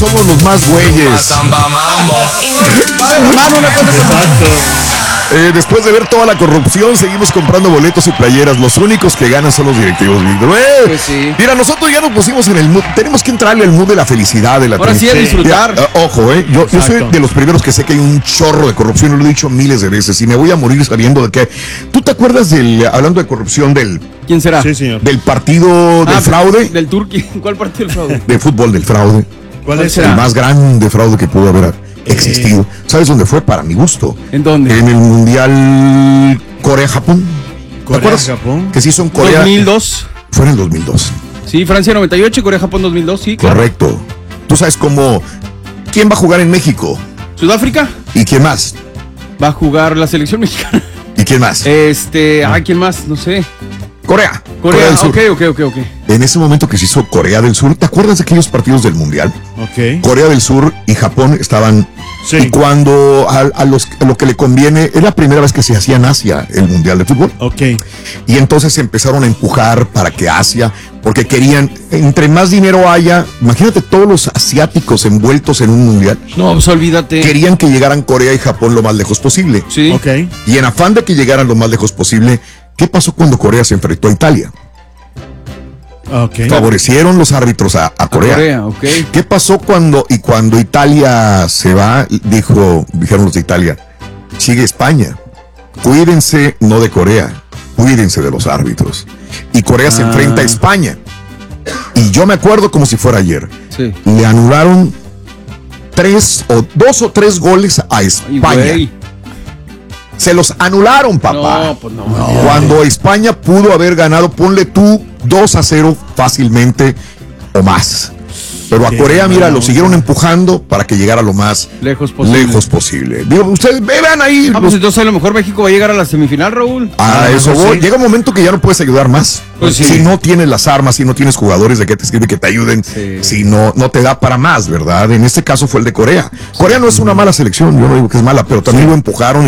somos los más güeyes. Después de ver toda la corrupción, seguimos comprando boletos y playeras. Los únicos que ganan son los directivos. Pues sí. Mira, nosotros ya nos pusimos en el mood. Tenemos que entrarle al mood de la felicidad, de la Ahora sí a disfrutar. Ojo, yo soy de los primeros que sé que hay un chorro de corrupción. Lo he dicho miles de veces y me voy a morir sabiendo de que. ¿Tú te acuerdas hablando de corrupción ¿Quién será? Sí, señor. del partido del fraude? Del Turqui. ¿Cuál partido del fraude? De fútbol del fraude. ¿Cuál será? El más grande fraude que pudo haber existido. ¿Sabes dónde fue? Para mi gusto. ¿En dónde? En el Mundial Corea-Japón. ¿Te acuerdas? Corea-Japón. Que se hizo en Corea. 2002. Fue en el 2002. Sí, Francia 98 y Corea-Japón 2002, sí, claro. Correcto. ¿Tú sabes quién va a jugar en México? ¿Sudáfrica? ¿Y quién más? Va a jugar la selección mexicana. ¿Y quién más? ¿quién más? No sé. Corea. Corea del Sur. Ok. En ese momento que se hizo Corea del Sur, ¿te acuerdas de aquellos partidos del Mundial? Ok. Corea del Sur y Japón estaban. Sí. Y cuando a lo que le conviene, es la primera vez que se hacía en Asia el Mundial de Fútbol. Ok. Y entonces empezaron a empujar para que Asia, porque querían, entre más dinero haya, imagínate todos los asiáticos envueltos en un Mundial. No, pues olvídate. Querían que llegaran Corea y Japón lo más lejos posible. Sí. Ok. Y en afán de que llegaran lo más lejos posible, ¿qué pasó cuando Corea se enfrentó a Italia? Ok. Favorecieron los árbitros a Corea. Ok. ¿Qué pasó cuando Italia se va? Dijeron los de Italia, sigue España. Cuídense no de Corea, cuídense de los árbitros. Y Corea se enfrenta a España. Y yo me acuerdo como si fuera ayer. Sí. Le anularon 2 o 3 goles a Ay, España. güey. Se los anularon, papá. No, pues no. Cuando España pudo haber ganado, ponle tú 2-0 fácilmente o más. Pero a Corea, mira, lo siguieron empujando para que llegara lo más lejos posible. Digo, ustedes vean ahí. Pues entonces a lo mejor México va a llegar a la semifinal, Raúl. A eso voy. sí. Llega un momento que ya no puedes ayudar más. Pues sí. Si no tienes las armas, si no tienes jugadores de que te sirve que te ayuden, Sí. si no te da para más, ¿verdad? En este caso fue el de Corea. Corea no es una mala selección, yo no digo que es mala, pero también lo empujaron.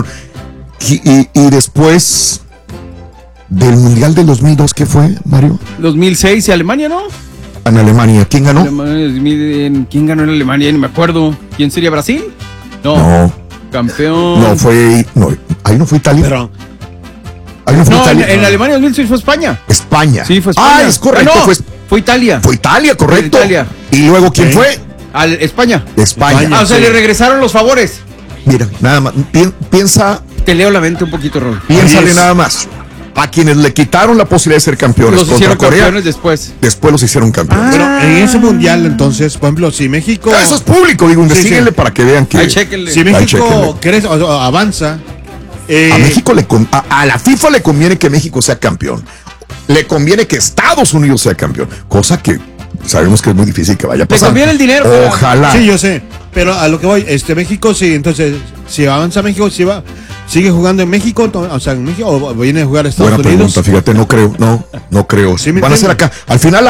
Y después del Mundial del 2002, ¿qué fue, Mario? 2006 y Alemania, ¿no? En Alemania. ¿Quién ganó? ¿Quién ganó en Alemania? No me acuerdo. ¿Quién sería? ¿Brasil? No, Campeón. no fue. No, ahí no fue Italia. Pero, Ahí no fue No, Italia. en Alemania 2006 fue España. España. Sí, fue España. Ah, es correcto. Ah, no, fue fue Italia. Fue Italia, correcto. Fue Italia. Y luego, ¿quién Ok. fue? España. España. Ah, o sea, Sí. le regresaron los favores. Mira, nada más. Piensa, Te leo la mente un poquito, Raúl. piénsale es. nada más. A quienes le quitaron la posibilidad de ser campeones Los contra hicieron Corea, campeones después. después los hicieron campeones. pero en ese mundial, entonces, por ejemplo, si México. Eso es público, digo, investíguenle sí. para que vean que Ahí chéquenle. Si Ahí México chéquenle. crece o avanza. a México a la FIFA le conviene que México sea campeón. Le conviene que Estados Unidos sea campeón, cosa que sabemos que es muy difícil que vaya a Te pasar. conviene el dinero. Ojalá. Sí, yo sé. Pero a lo que voy, México sí, entonces, si avanza México, sigue jugando en México, o sea, en México, o viene a jugar a Estados Buena Unidos. pregunta, fíjate, no creo. Sí, me Van a ser entiendo. acá. Al final,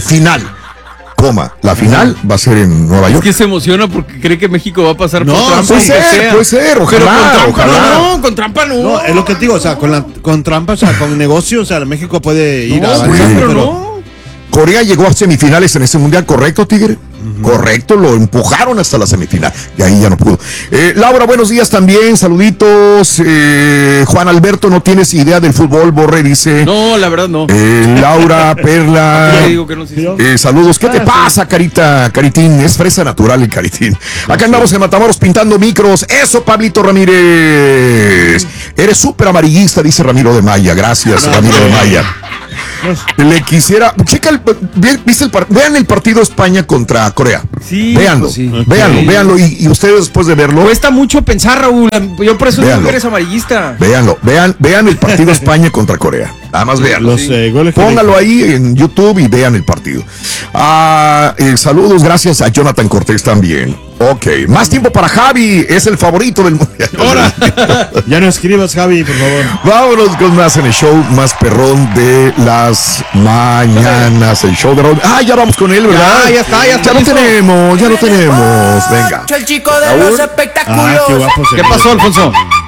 la final va a ser en Nueva Es York. que se emociona porque cree que México va a pasar No, por trampa. Puede aunque ser, sea. puede ser, Pero ojalá, con trampa ojalá. no, con trampa no. No, es lo que te digo, o sea, con trampa, o sea, con negocios, o sea, México puede ir No, avanzando, pero pero no. Corea llegó a semifinales en ese mundial, ¿correcto, Tigre? Correcto, lo empujaron hasta la semifinal y ahí ya no pudo. Laura, buenos días también, saluditos. Juan Alberto, no tienes idea del fútbol, Borre, dice. No, la verdad no. Laura, Perla. Yo digo que no sé. Saludos, ¿qué te pasa, Caritín? Es fresa natural el Caritín. Acá andamos en Matamoros pintando micros. Eso, Pablito Ramírez. Eres súper amarillista, dice Ramiro de Maya. Gracias, Ramiro de Maya. Le quisiera. Vean el partido España contra Corea. Sí, Véanlo, pues sí. véanlo. Y ustedes después de verlo, Cuesta mucho pensar, Raúl. Yo por eso digo Véanlo. que eres amarillista. vean el partido España contra Corea. Nada más véanlo. los goles que Póngalo ahí en YouTube y vean el partido. Saludos, gracias a Jonathan Cortés también. Ok, más tiempo para Javi, es el favorito del mundial. Ahora. ya no escribas, Javi, por favor. Vámonos con más en el show más perrón de las mañanas. El show de Raúl. Ya vamos con él, ¿verdad? Ya está. Ya lo tenemos. Venga. El chico de los espectáculos. Qué guapo se ¿Qué ve. pasó, Alfonso?